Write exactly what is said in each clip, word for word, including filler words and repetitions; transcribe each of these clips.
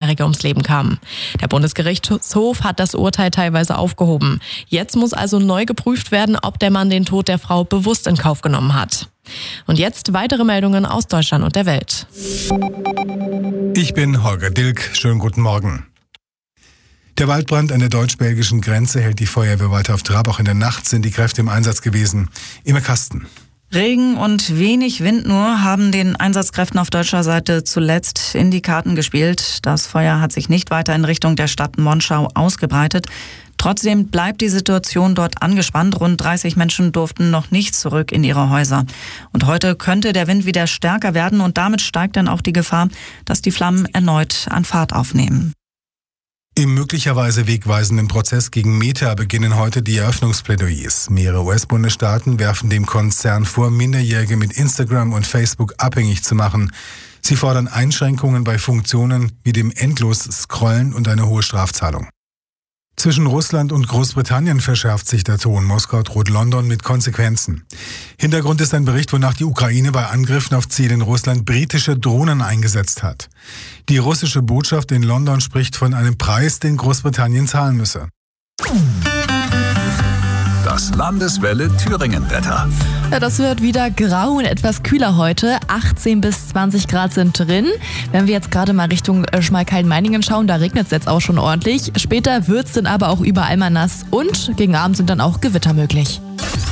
Sechzehnjährige ums Leben kam. Der Bundesgerichtshof hat das Urteil teilweise aufgehoben. Jetzt muss also neu geprüft werden, ob der Mann den Tod der Frau bewusst in Kauf genommen hat. Und jetzt weitere Meldungen aus Deutschland und der Welt. Ich bin Holger Dilk. Schönen guten Morgen. Der Waldbrand an der deutsch-belgischen Grenze hält die Feuerwehr weiter auf Trab. Auch in der Nacht sind die Kräfte im Einsatz gewesen. Immer Kasten. Regen und wenig Wind nur haben den Einsatzkräften auf deutscher Seite zuletzt in die Karten gespielt. Das Feuer hat sich nicht weiter in Richtung der Stadt Monschau ausgebreitet. Trotzdem bleibt die Situation dort angespannt. Rund dreißig Menschen durften noch nicht zurück in ihre Häuser. Und heute könnte der Wind wieder stärker werden und damit steigt dann auch die Gefahr, dass die Flammen erneut an Fahrt aufnehmen. Im möglicherweise wegweisenden Prozess gegen Meta beginnen heute die Eröffnungsplädoyers. Mehrere U S-Bundesstaaten werfen dem Konzern vor, Minderjährige mit Instagram und Facebook abhängig zu machen. Sie fordern Einschränkungen bei Funktionen wie dem Endlos-Scrollen und eine hohe Strafzahlung. Zwischen Russland und Großbritannien verschärft sich der Ton. Moskau droht London mit Konsequenzen. Hintergrund ist ein Bericht, wonach die Ukraine bei Angriffen auf Ziele in Russland britische Drohnen eingesetzt hat. Die russische Botschaft in London spricht von einem Preis, den Großbritannien zahlen müsse. Das Landeswelle Thüringen-Wetter. Ja, das wird wieder grau und etwas kühler heute. achtzehn bis zwanzig Grad sind drin. Wenn wir jetzt gerade mal Richtung Schmalkalden-Meiningen schauen, da regnet es jetzt auch schon ordentlich. Später wird es dann aber auch überall mal nass und gegen Abend sind dann auch Gewitter möglich.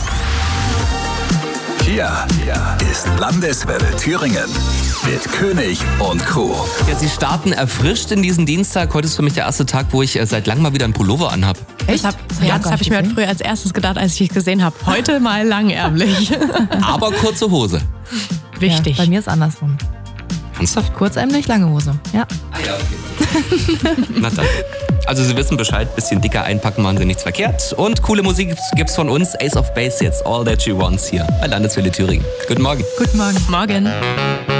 Hier ist Landeswelle Thüringen mit König und Co. Ja, Sie starten erfrischt in diesen Dienstag. Heute ist für mich der erste Tag, wo ich seit langem mal wieder einen Pullover anhab. Echt? Das habe ja, hab ich mir heute früher als erstes gedacht, als ich dich gesehen habe. Heute mal langärmlich. Aber kurze Hose. Wichtig. Ja, bei mir ist andersrum. Ernsthaft? Kurzärmlich, lange Hose. Ja. Ah, ja, okay. Na dann. Also Sie wissen Bescheid, bisschen dicker einpacken, machen Sie nichts verkehrt. Und coole Musik gibt's von uns. Ace of Base jetzt, All That She Wants hier bei Landeswelle Thüringen. Guten Morgen. Guten Morgen. Morgen.